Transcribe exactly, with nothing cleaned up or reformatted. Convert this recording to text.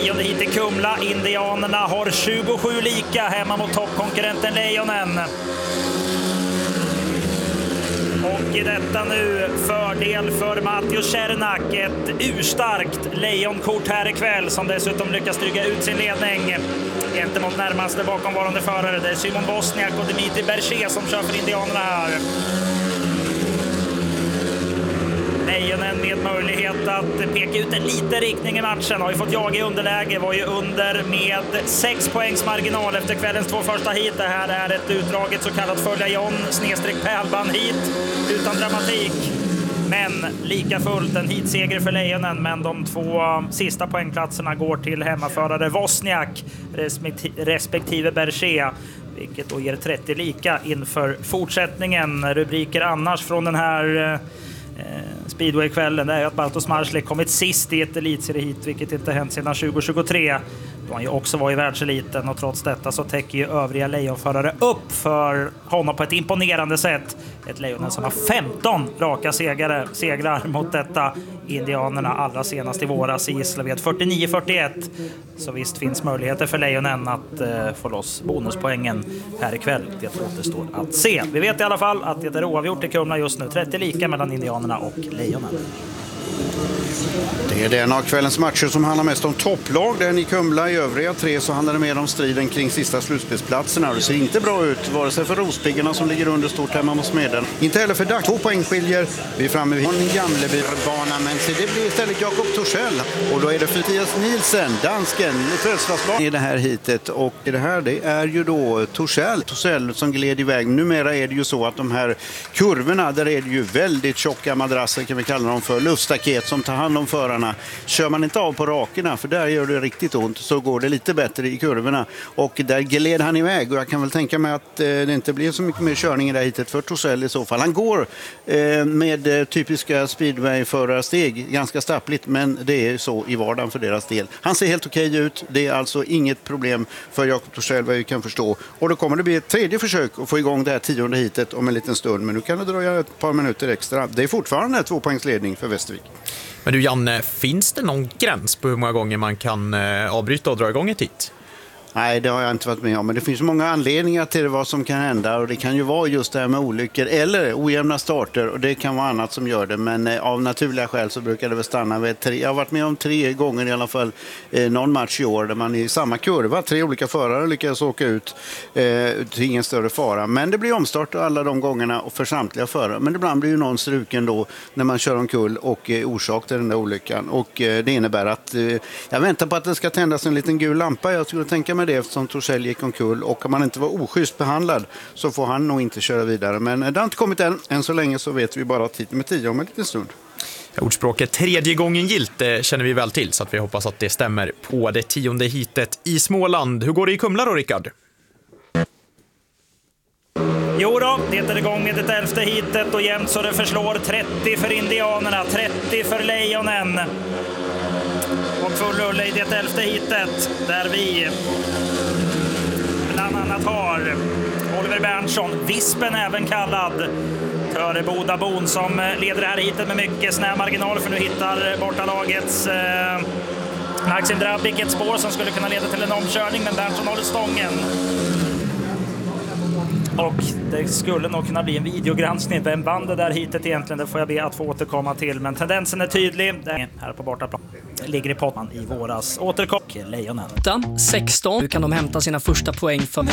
Nionde hit i Kumla. Indianerna har tjugosju lika hemma mot toppkonkurrenten Lejonen. Och i detta nu fördel för Matthias Cernak. Ett urstarkt lejonkort här ikväll som dessutom lyckas dryga ut sin ledning gentemot närmaste bakomvarande förare. Det är Simon Wozniak och Dimitri Berger som kör för Indianerna här. Lejonen med möjlighet att peka ut en liten riktning i matchen. Har ju fått jaga i underläge. Var ju under med sex poängs marginal efter kvällens två första hit. Det här är ett utdraget så kallat följa John snedstreck pärlband hit utan dramatik. Men lika fullt en hitseger för Lejonen. Men de två sista poängplatserna går till hemmaförare Wozniak respektive Berger. Vilket då ger trettio lika inför fortsättningen. Rubriker annars från den här Speedway-kvällen är att Bartosz Marszlik kommit sist i ett elitseriehit, vilket inte hänt sedan tjugo tjugotre då han ju också var i världseliten, och trots detta så täcker ju övriga lejonförare upp för honom på ett imponerande sätt. Ett Lejonen som har femton raka segare, segrar mot detta Indianerna allra senast i våras i Gislaved fyrtionio fyrtioett. Så visst finns möjligheter för Lejonen att eh, få loss bonuspoängen här ikväll. Det återstår att se. Vi vet i alla fall att det är oavgjort i Kumla just nu. trettio lika mellan Indianerna och Lejonen. Det är den av kvällens matcher som handlar mest om topplag. Den i Kumla, i övriga tre så handlar det mer om striden kring sista slutspelsplatserna. Det ser inte bra ut, vare sig för Rospiggarna som ligger under stort hemma mot Smeden. Inte heller för Dack. Två poäng skiljer. Vi är framme vid en Gamleby-bana, men så det blir istället Jakob Torssell. Och då är det Mattias Nielsen, dansken, i födelsedagsbanan i det här hitet. Och det här, det är ju då Torssell. Torssell som gled iväg. Numera är det ju så att de här kurvorna, där är det ju väldigt tjocka madrasser, kan vi kalla dem för, luftstaket som tar hand om förarna. Kör man inte av på rakerna, för där gör det riktigt ont, så går det lite bättre i kurvorna. Och där gled han iväg, och jag kan väl tänka mig att eh, det inte blir så mycket mer körning i det här hitet för Torssell i så fall. Han går eh, med eh, typiska speedway-förarsteg, ganska stappligt, men det är så i vardagen för deras del. Han ser helt okej ut, det är alltså inget problem för Jakob Torssell, vad vi kan förstå. Och då kommer det bli ett tredje försök att få igång det här tionde hitet om en liten stund, men nu kan det dröja ett par minuter extra. Det är fortfarande två poängs ledning för Västervik. Men du Janne, finns det någon gräns på hur många gånger man kan eh, avbryta och dra igång ett hit? Nej, det har jag inte varit med om, men det finns många anledningar till vad som kan hända, och det kan ju vara just det här med olyckor eller ojämna starter, och det kan vara annat som gör det, men eh, av naturliga skäl så brukar det väl stanna vid tre. Jag har varit med om tre gånger i alla fall eh, någon match i år där man i samma kurva, tre olika förare lyckas åka ut eh, till ingen större fara, men det blir omstart alla de gångerna och för samtliga förare, men ibland blir ju någon struken då när man kör omkull och eh, orsak till den där olyckan, och eh, det innebär att eh, jag väntar på att det ska tändas en liten gul lampa. Jag skulle tänka mig det eftersom Torssell gick omkull, och om man inte var oschysst behandlad så får han nog inte köra vidare. Men det har inte kommit än. Än så länge så vet vi bara tid med tio om en liten stund. Ordspråket tredje gången gilt känner vi väl till, så att vi hoppas att det stämmer på det tionde hitet i Småland. Hur går det i Kumla då, Rickard? Jo då, det är igång med det elfte hitet och jämnt så det förslår. trettio för Indianerna, trettio för Lejonen. Och full rulle i det elfte hitet där vi bland annat har Oliver Berntsson, Vispen även kallad, Töreboda Bon som leder det här hitet med mycket snäv marginal, för nu hittar bortalagets eh, Maxim Drabik ett spår som skulle kunna leda till en omkörning, men Berntsson håller stången. Och det skulle nog kunna bli en videogranskning. Vem vann det där hitet egentligen? Det får jag be att få återkomma till. Men tendensen är tydlig. Här på bortaplan ligger i potten i våras. Återkom Lejonen. sexton. Nu kan de hämta sina första poäng för